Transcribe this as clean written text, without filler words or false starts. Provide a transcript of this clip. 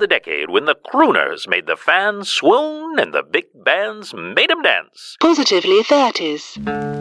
the decade when the crooners made the fans swoon and the big bands made 'em dance. Positively 30s.